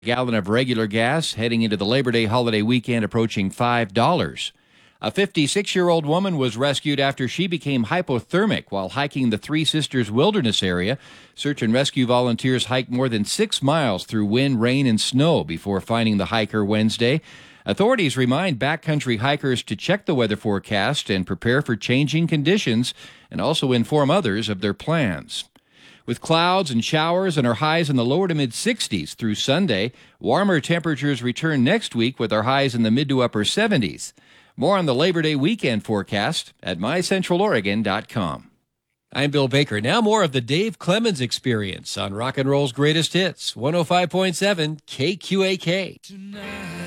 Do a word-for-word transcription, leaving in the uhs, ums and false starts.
Gallon of regular gas heading into the Labor Day holiday weekend approaching five dollars. A fifty-six-year-old woman was rescued after she became hypothermic while hiking the Three Sisters Wilderness area. Search and rescue volunteers hiked more than six miles through wind, rain, and snow before finding the hiker Wednesday. Authorities remind backcountry hikers to check the weather forecast and prepare for changing conditions, and also inform others of their plans. With clouds and showers and our highs in the lower to mid-sixties through Sunday, warmer temperatures return next week with our highs in the mid to upper seventies. More on the Labor Day weekend forecast at my central oregon dot com. I'm Bill Baker. Now more of the Dave Clemens Experience on Rock and Roll's Greatest Hits, one oh five point seven K Q A K. Tonight.